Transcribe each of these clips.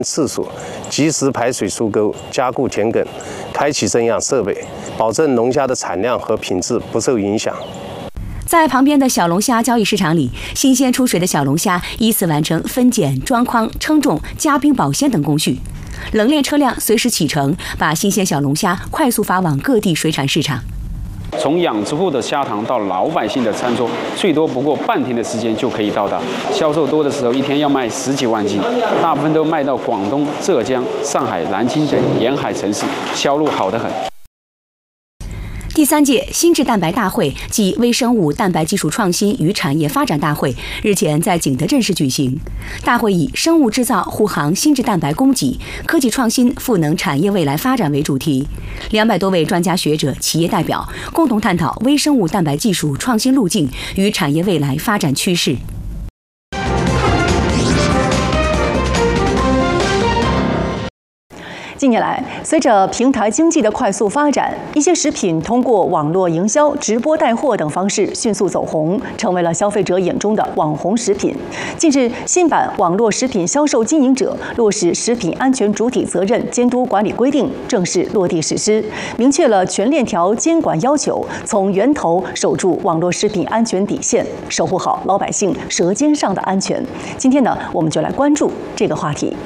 次数，及时排水疏沟，加固田埂，开启增氧设备，保证龙虾的产量和品质不受影响。 在旁边的小龙虾交易市场里，新鲜出水的小龙虾依次完成分拣、装筐、称重、加冰保鲜等工序。冷链车辆随时启程，把新鲜小龙虾快速发往各地水产市场。 从养殖户的虾塘到老百姓的餐桌，最多不过半天的时间就可以到达。销售多的时候，一天要卖10几万斤，大部分都卖到广东、浙江、上海、南京等沿海城市，销路好得很。 第3届新质蛋白大会暨微生物蛋白技术创新与产业发展大会日前在景德镇市举行。大会以生物制造护航新质蛋白供给、科技创新赋能产业未来发展为主题，200多位专家学者、企业代表共同探讨微生物蛋白技术创新路径与产业未来发展趋势。 近年来，随着平台经济的快速发展，一些食品通过网络营销、直播带货等方式迅速走红，成为了消费者眼中的网红食品。近日，新版网络食品销售经营者落实食品安全主体责任监督管理规定正式落地实施，明确了全链条监管要求，从源头守住网络食品安全底线，守护好老百姓舌尖上的安全。今天呢，我们就来关注这个话题。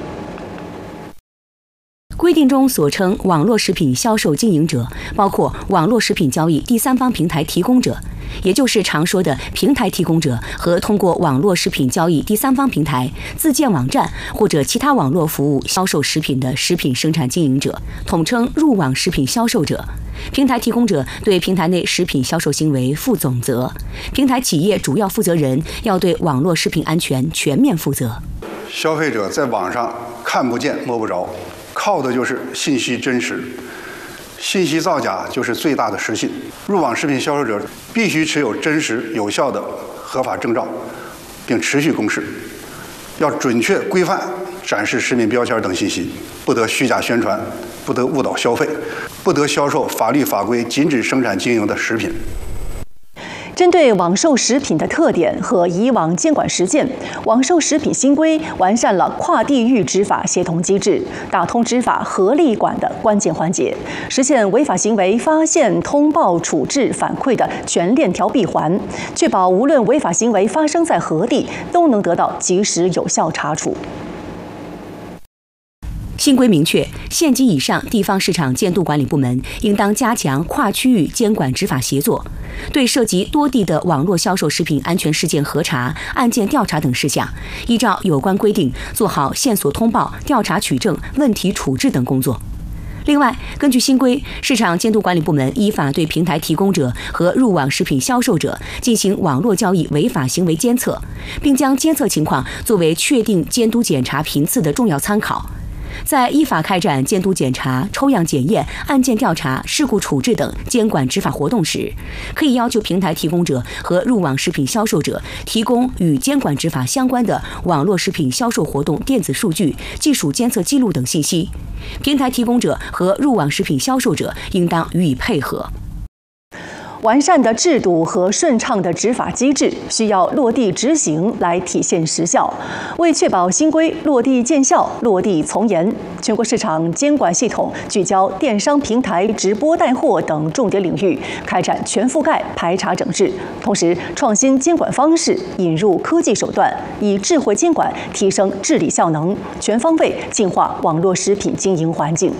规定中所称网络食品销售经营者，包括网络食品交易第三方平台提供者，也就是常说的平台提供者和通过网络食品交易第三方平台、自建网站或者其他网络服务销售食品的食品生产经营者，统称入网食品销售者。平台提供者对平台内食品销售行为负总责，平台企业主要负责人要对网络食品安全全面负责。 消费者在网上看不见摸不着，靠的就是信息真实，信息造假就是最大的失信。入网食品销售者必须持有真实有效的合法证照，并持续公示，要准确规范展示食品标签等信息，不得虚假宣传，不得误导消费，不得销售法律法规禁止生产经营的食品。 针对网售食品的特点和以往监管实践，网售食品新规完善了跨地域执法协同机制，打通执法合力管的关键环节，实现违法行为发现、通报、处置、反馈的全链条闭环，确保无论违法行为发生在何地，都能得到及时有效查处。 新规明确，县级以上地方市场监督管理部门应当加强跨区域监管执法协作，对涉及多地的网络销售食品安全事件核查、案件调查等事项，依照有关规定做好线索通报、调查取证、问题处置等工作。另外，根据新规，市场监督管理部门依法对平台提供者和入网食品销售者进行网络交易违法行为监测，并将监测情况作为确定监督检查频次的重要参考。在依法开展监督检查、抽样检验、案件调查、事故处置等监管执法活动时，可以要求平台提供者和入网食品销售者提供与监管执法相关的网络食品销售活动电子数据、技术监测记录等信息。平台提供者和入网食品销售者应当予以配合。 完善的制度和顺畅的执法机制需要落地执行来体现实效。为确保新规落地见效、落地从严，全国市场监管系统聚焦电商平台直播带货等重点领域，开展全覆盖排查整治，同时创新监管方式，引入科技手段，以智慧监管提升治理效能，全方位净化网络食品经营环境。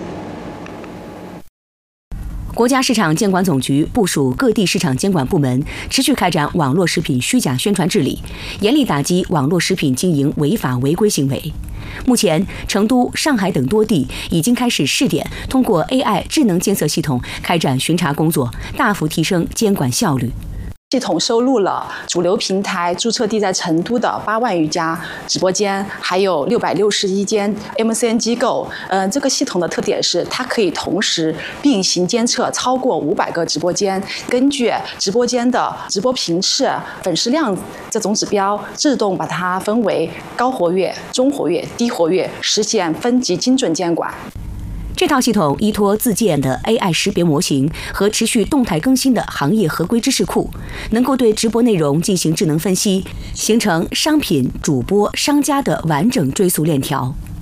国家市场监管总局部署各地市场监管部门持续开展网络食品虚假宣传治理，严厉打击网络食品经营违法违规行为。目前，成都、上海等多地已经开始试点，通过 AI 智能监测系统开展巡查工作，大幅提升监管效率。 系统收录了主流平台注册地在成都的8万余家直播间，还有661间 MCN 机构。这个系统的特点是，它可以同时并行监测超过500个直播间，根据直播间的直播频次、粉丝量这种指标，自动把它分为高活跃、中活跃、低活跃，实现分级精准监管。 这套系统依托自建的 AI 识别模型和持续动态更新的行业合规知识库，能够对直播内容进行智能分析，形成商品、主播、商家的完整追溯链条。